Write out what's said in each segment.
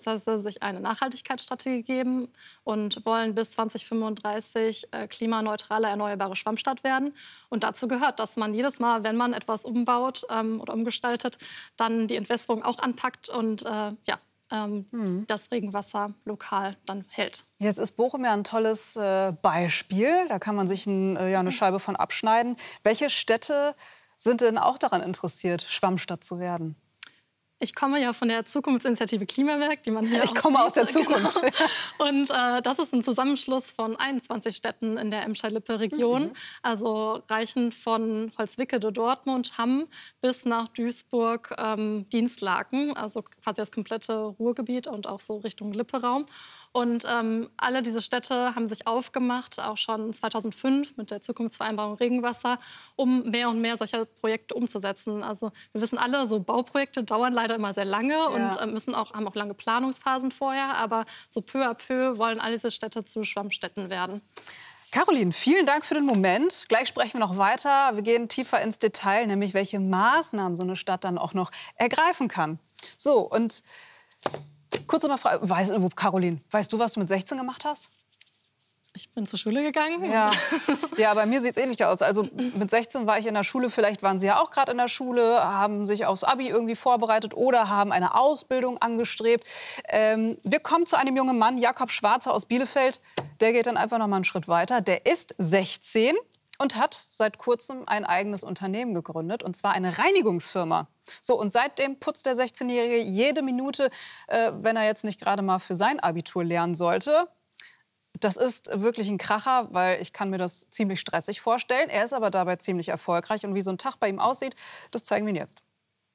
bzw. sich eine Nachhaltigkeitsstrategie geben und wollen bis 2035 klimaneutrale, erneuerbare Schwammstadt werden. Und dazu gehört, dass man jedes Mal, wenn man etwas umbaut oder umgestaltet, dann die Entwässerung auch anpackt und das Regenwasser lokal dann hält. Jetzt ist Bochum ja ein tolles Beispiel. Da kann man sich eine Scheibe von abschneiden. Welche Städte sind denn auch daran interessiert, Schwammstadt zu werden? Ich komme ja von der Zukunftsinitiative Klimawerk, die man hier Ich komme aus der Zukunft. Genau. Und das ist ein Zusammenschluss von 21 Städten in der Emscher-Lippe-Region. Also reichend von Holzwickede, Dortmund, Hamm bis nach Duisburg, Dinslaken. Also quasi das komplette Ruhrgebiet und auch so Richtung Lippe-Raum. Und alle diese Städte haben sich aufgemacht, auch schon 2005 mit der Zukunftsvereinbarung Regenwasser, um mehr und mehr solcher Projekte umzusetzen. Also wir wissen alle, so Bauprojekte dauern leider immer sehr lange und haben auch lange Planungsphasen vorher. Aber so peu à peu wollen all diese Städte zu Schwammstädten werden. Caroline, vielen Dank für den Moment. Gleich sprechen wir noch weiter. Wir gehen tiefer ins Detail, nämlich welche Maßnahmen so eine Stadt dann auch noch ergreifen kann. So, und kurze mal Frage, Caroline, weißt du, was du mit 16 gemacht hast? Ich bin zur Schule gegangen. Ja, bei mir sieht es ähnlich aus. Also mit 16 war ich in der Schule, vielleicht waren Sie ja auch gerade in der Schule, haben sich aufs Abi irgendwie vorbereitet oder haben eine Ausbildung angestrebt. Wir kommen zu einem jungen Mann, Jakob Schwarzer aus Bielefeld. Der geht dann einfach noch mal einen Schritt weiter. Der ist 16 und hat seit kurzem ein eigenes Unternehmen gegründet, und zwar eine Reinigungsfirma. So, und seitdem putzt der 16-Jährige jede Minute, wenn er jetzt nicht gerade mal für sein Abitur lernen sollte. Das ist wirklich ein Kracher, weil ich kann mir das ziemlich stressig vorstellen. Er ist aber dabei ziemlich erfolgreich. Und wie so ein Tag bei ihm aussieht, das zeigen wir Ihnen jetzt.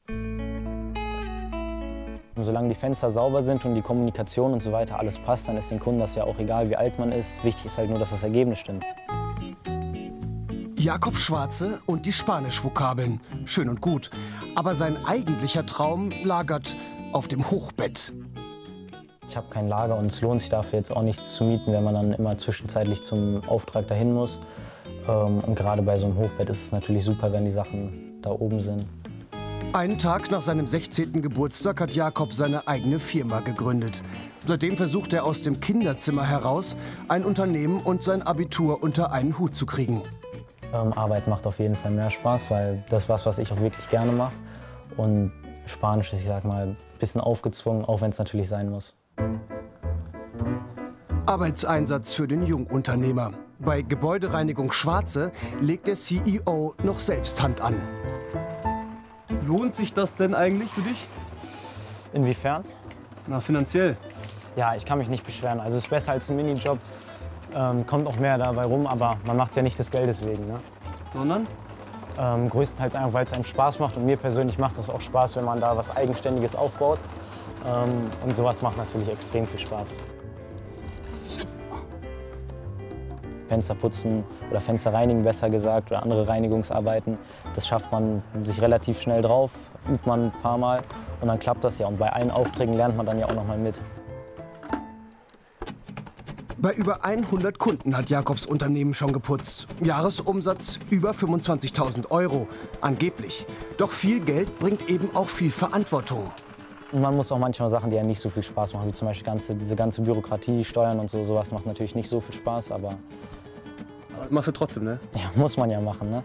Solange die Fenster sauber sind und die Kommunikation und so weiter alles passt, dann ist den Kunden das ja auch egal, wie alt man ist. Wichtig ist halt nur, dass das Ergebnis stimmt. Jakob Schwarze und die Spanisch-Vokabeln. Schön und gut. Aber sein eigentlicher Traum lagert auf dem Hochbett. Ich habe kein Lager und es lohnt sich dafür jetzt auch nichts zu mieten, wenn man dann immer zwischenzeitlich zum Auftrag dahin muss. Und gerade bei so einem Hochbett ist es natürlich super, wenn die Sachen da oben sind. Einen Tag nach seinem 16. Geburtstag hat Jakob seine eigene Firma gegründet. Seitdem versucht er aus dem Kinderzimmer heraus, ein Unternehmen und sein Abitur unter einen Hut zu kriegen. Arbeit macht auf jeden Fall mehr Spaß, weil das ist was ich auch wirklich gerne mache. Und Spanisch ist, ich sag mal, ein bisschen aufgezwungen, auch wenn es natürlich sein muss. Arbeitseinsatz für den Jungunternehmer. Bei Gebäudereinigung Schwarze legt der CEO noch selbst Hand an. Lohnt sich das denn eigentlich für dich? Inwiefern? Na, finanziell. Ja, ich kann mich nicht beschweren. Also es ist besser als ein Minijob. Kommt auch mehr dabei rum, aber man macht ja nicht des Geldes wegen. Ne? Sondern? Größtenteils einfach, weil es einem Spaß macht. Und mir persönlich macht das auch Spaß, wenn man da was Eigenständiges aufbaut. Und sowas macht natürlich extrem viel Spaß. Fenster putzen oder Fenster reinigen, besser gesagt, oder andere Reinigungsarbeiten, das schafft man sich relativ schnell drauf, übt man ein paar Mal und dann klappt das ja. Und bei allen Aufträgen lernt man dann ja auch noch mal mit. Bei über 100 Kunden hat Jakobs Unternehmen schon geputzt. Jahresumsatz über 25.000 €, angeblich. Doch viel Geld bringt eben auch viel Verantwortung. Und man muss auch manchmal Sachen, die ja nicht so viel Spaß machen, wie zum Beispiel diese ganze Bürokratie, Steuern und so, sowas macht natürlich nicht so viel Spaß, aber... Machst du trotzdem, ne? Ja, muss man ja machen, ne?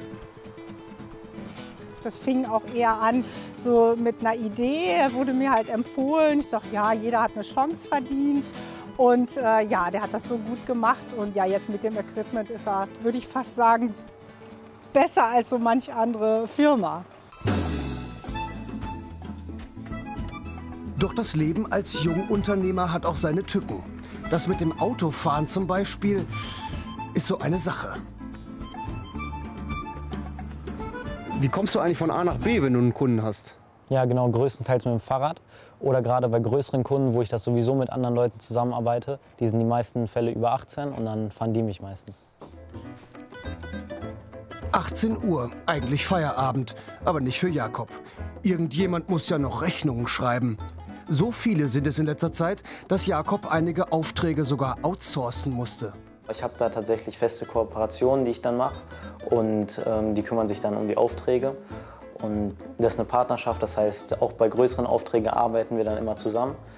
Das fing auch eher an so mit einer Idee, wurde mir halt empfohlen. Ich sag, ja, jeder hat eine Chance verdient. Und ja, der hat das so gut gemacht. Und ja, jetzt mit dem Equipment ist er, würde ich fast sagen, besser als so manch andere Firma. Doch das Leben als Jungunternehmer hat auch seine Tücken. Das mit dem Autofahren zum Beispiel ist so eine Sache. Wie kommst du eigentlich von A nach B, wenn du einen Kunden hast? Ja, genau, größtenteils mit dem Fahrrad. Oder gerade bei größeren Kunden, wo ich das sowieso mit anderen Leuten zusammenarbeite. Die sind die meisten Fälle über 18 und dann fahren die mich meistens. 18 Uhr, eigentlich Feierabend, aber nicht für Jakob. Irgendjemand muss ja noch Rechnungen schreiben. So viele sind es in letzter Zeit, dass Jakob einige Aufträge sogar outsourcen musste. Ich habe da tatsächlich feste Kooperationen, die ich dann mache und die kümmern sich dann um die Aufträge. Und das ist eine Partnerschaft, das heißt, auch bei größeren Aufträgen arbeiten wir dann immer zusammen.